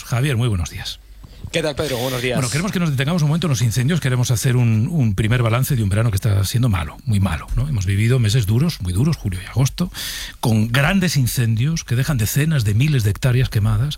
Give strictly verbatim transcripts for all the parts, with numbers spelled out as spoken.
Javier, muy buenos días. ¿Qué tal, Pedro? Buenos días. Bueno, queremos que nos detengamos un momento en los incendios. Queremos hacer un, un primer balance de un verano que está siendo malo, muy malo, ¿no? Hemos vivido meses duros, muy duros, julio y agosto, con grandes incendios que dejan decenas de miles de hectáreas quemadas.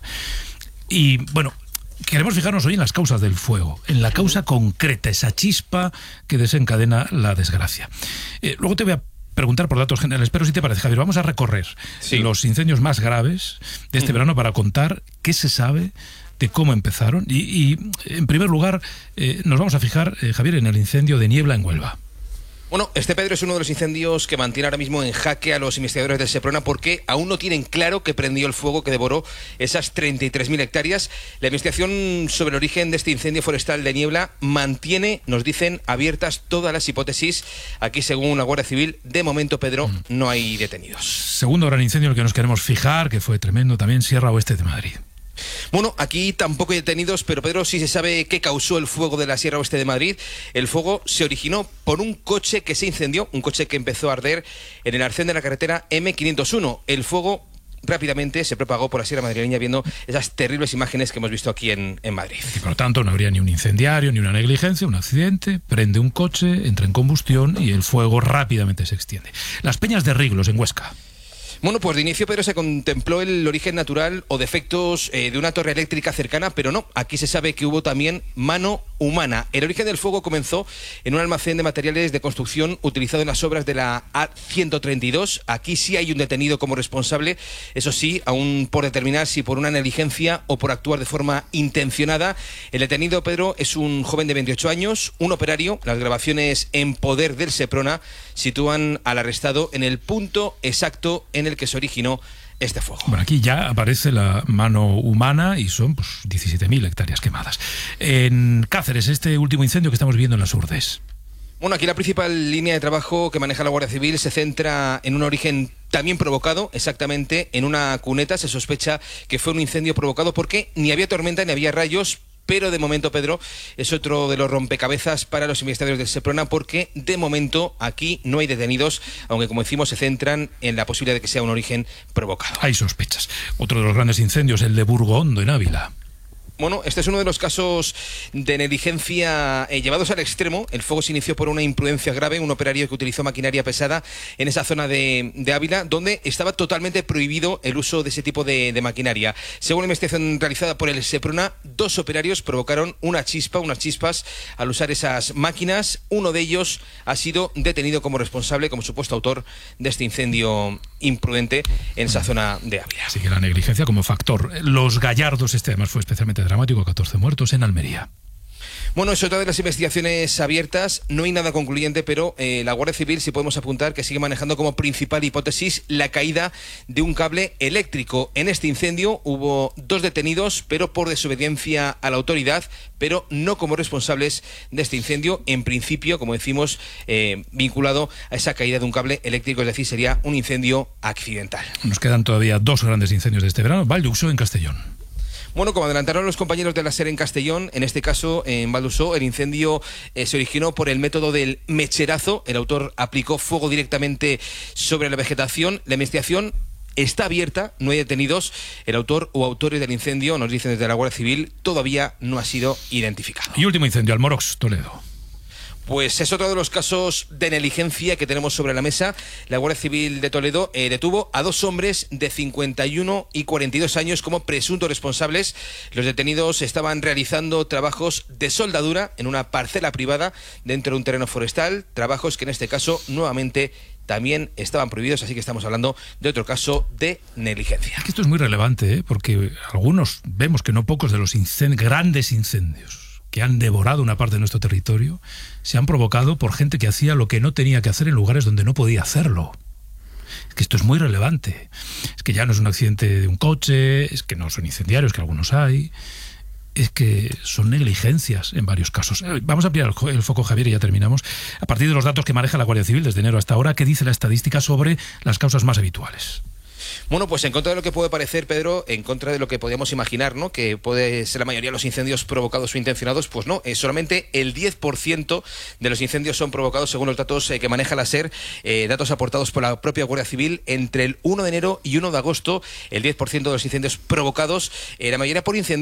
Y, bueno, queremos fijarnos hoy en las causas del fuego, en la causa concreta, esa chispa que desencadena la desgracia. Eh, luego te voy a preguntar por datos generales, pero si te parece, Javier, vamos a recorrer sí. los incendios más graves de este mm. verano para contar qué se sabe de cómo empezaron. Y, y en primer lugar, eh, nos vamos a fijar, eh, Javier, en el incendio de Niebla en Huelva. Bueno, este, Pedro, es uno de los incendios que mantiene ahora mismo en jaque a los investigadores del Seprona porque aún no tienen claro que prendió el fuego que devoró esas treinta y tres mil hectáreas. La investigación sobre el origen de este incendio forestal de Niebla mantiene, nos dicen, abiertas todas las hipótesis. Aquí, según la Guardia Civil, de momento, Pedro, mm. no hay detenidos. Segundo gran incendio en el que nos queremos fijar, que fue tremendo también, Sierra Oeste de Madrid. Bueno, aquí tampoco hay detenidos, pero Pedro, sí se sabe qué causó el fuego de la Sierra Oeste de Madrid. El fuego se originó por un coche que se incendió, un coche que empezó a arder en el arcén de la carretera eme quinientos uno. El fuego rápidamente se propagó por la Sierra madrileña, viendo esas terribles imágenes que hemos visto aquí en, en Madrid. Y por lo tanto no habría ni un incendiario, ni una negligencia, un accidente, prende un coche, entra en combustión y el fuego rápidamente se extiende. Las Peñas de Riglos, en Huesca. Bueno, pues de inicio, Pedro, se contempló el origen natural o defectos eh, de una torre eléctrica cercana, pero no, aquí se sabe que hubo también mano humana. El origen del fuego comenzó en un almacén de materiales de construcción utilizado en las obras de la A ciento treinta y dos. Aquí sí hay un detenido como responsable, eso sí, aún por determinar si por una negligencia o por actuar de forma intencionada. El detenido, Pedro, es un joven de veintiocho años, un operario. Las grabaciones en poder del Seprona sitúan al arrestado en el punto exacto en el que se originó este fuego. Bueno, aquí ya aparece la mano humana y son pues, diecisiete mil hectáreas quemadas. En Cáceres, este último incendio que estamos viendo en las Urdes. Bueno, aquí la principal línea de trabajo que maneja la Guardia Civil se centra en un origen también provocado, exactamente en una cuneta. Se sospecha que fue un incendio provocado porque ni había tormenta ni había rayos. Pero de momento, Pedro, es otro de los rompecabezas para los investigadores del Seprona porque de momento aquí no hay detenidos, aunque como decimos se centran en la posibilidad de que sea un origen provocado. Hay sospechas. Otro de los grandes incendios, el de Burgo Hondo, en Ávila. Bueno, este es uno de los casos de negligencia eh, llevados al extremo. El fuego se inició por una imprudencia grave, un operario que utilizó maquinaria pesada en esa zona de, de Ávila, donde estaba totalmente prohibido el uso de ese tipo de, de maquinaria. Según la investigación realizada por el Seprona, dos operarios provocaron una chispa, unas chispas al usar esas máquinas. Uno de ellos ha sido detenido como responsable, como supuesto autor de este incendio imprudente en esa zona de Ávila. Así que la negligencia como factor. Los Gallardos, este además fue especialmente dramático, catorce muertos en Almería. Bueno, es otra de las investigaciones abiertas, no hay nada concluyente, pero eh, la Guardia Civil sí podemos apuntar que sigue manejando como principal hipótesis la caída de un cable eléctrico. En este incendio hubo dos detenidos, pero por desobediencia a la autoridad, pero no como responsables de este incendio, en principio, como decimos, eh, vinculado a esa caída de un cable eléctrico, es decir, sería un incendio accidental. Nos quedan todavía dos grandes incendios de este verano, Vall d'Uixó en Castellón. Bueno, como adelantaron los compañeros de la SER en Castellón, en este caso, en Vall d'Uixó, el incendio eh, se originó por el método del mecherazo. El autor aplicó fuego directamente sobre la vegetación. La investigación está abierta, no hay detenidos. El autor o autores del incendio, nos dicen desde la Guardia Civil, todavía no ha sido identificado. Y último incendio, Almorox, Toledo. Pues es otro de los casos de negligencia que tenemos sobre la mesa. La Guardia Civil de Toledo eh, detuvo a dos hombres de cincuenta y uno y cuarenta y dos años como presuntos responsables. Los detenidos estaban realizando trabajos de soldadura en una parcela privada dentro de un terreno forestal, trabajos que en este caso nuevamente también estaban prohibidos, así que estamos hablando de otro caso de negligencia. Es que esto es muy relevante, ¿eh? Porque algunos vemos que no pocos de los incend- grandes incendios que han devorado una parte de nuestro territorio, se han provocado por gente que hacía lo que no tenía que hacer en lugares donde no podía hacerlo. Es que esto es muy relevante. Es que ya no es un accidente de un coche, es que no son incendiarios, que algunos hay, es que son negligencias en varios casos. Vamos a ampliar el foco, Javier, y ya terminamos. A partir de los datos que maneja la Guardia Civil desde enero hasta ahora, ¿qué dice la estadística sobre las causas más habituales? Bueno, pues en contra de lo que puede parecer, Pedro, en contra de lo que podíamos imaginar, ¿no?, que puede ser la mayoría de los incendios provocados o intencionados, pues no, eh, solamente el diez por ciento de los incendios son provocados según los datos eh, que maneja la SER, eh, datos aportados por la propia Guardia Civil. Entre el uno de enero y uno de agosto, el diez por ciento de los incendios provocados, eh, la mayoría por incendios